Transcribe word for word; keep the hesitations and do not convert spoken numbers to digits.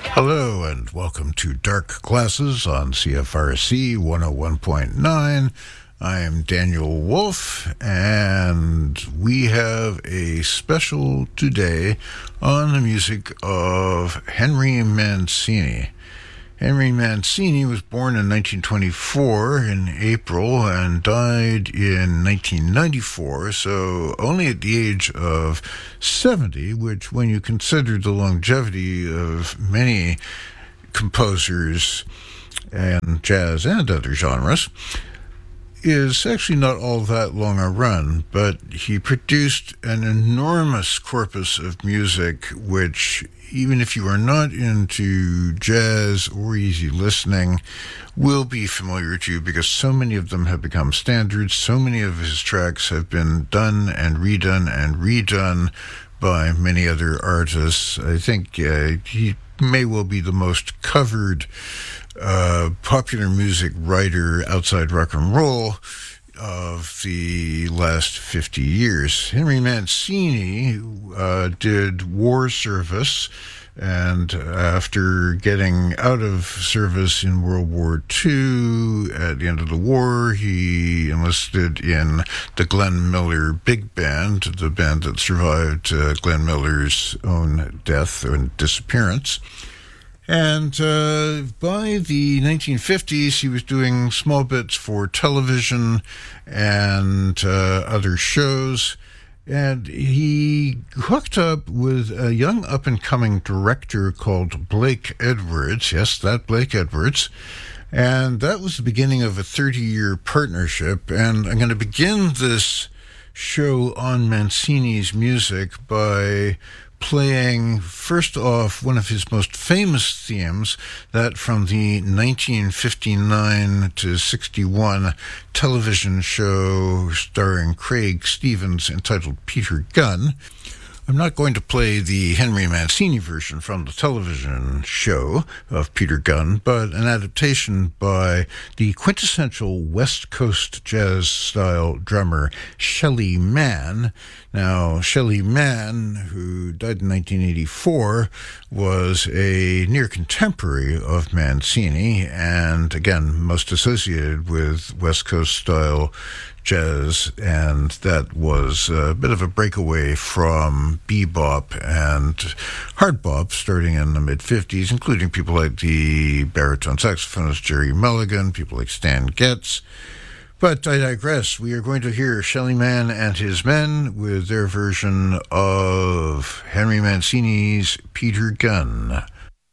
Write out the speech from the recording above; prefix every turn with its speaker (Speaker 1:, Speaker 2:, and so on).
Speaker 1: Hello and welcome to Dark Classes on C F R C one oh one point nine. I am Daniel Wolf, and we have a special today on the music of Henry Mancini. Henry Mancini was born in nineteen twenty-four in April and died in nineteen ninety-four, so only at the age of seventy, which, when you consider the longevity of many composers and jazz and other genres, is actually not all that long a run, but he produced an enormous corpus of music which, even if you are not into jazz or easy listening, will be familiar to you because so many of them have become standards. So many of his tracks have been done and redone and redone by many other artists. I think uh, he may well be the most covered uh, popular music writer outside rock and roll of the last fifty years. Henry Mancini uh, did war service, and after getting out of service in World War Two, at the end of the war, he enlisted in the Glenn Miller Big Band, the band that survived uh, Glenn Miller's own death and disappearance. And uh, by the nineteen fifties, he was doing small bits for television and uh, other shows. And he hooked up with a young up-and-coming director called Blake Edwards. Yes, that Blake Edwards. And that was the beginning of a thirty-year partnership. And I'm going to begin this show on Mancini's music by playing, first off, one of his most famous themes, that from the nineteen fifty-nine to sixty-one television show starring Craig Stevens entitled Peter Gunn. I'm not going to play the Henry Mancini version from the television show of Peter Gunn, but an adaptation by the quintessential West Coast jazz-style drummer Shelly Manne. Now, Shelly Manne, who died in nineteen eighty-four, was a near contemporary of Mancini, and again, most associated with West Coast-style jazz, and that was a bit of a breakaway from bebop and hard bop starting in the mid-fifties, including people like the baritone saxophonist Jerry Mulligan, people like Stan Getz. But I digress. We are going to hear Shelly Manne and his men with their version of Henry Mancini's Peter Gunn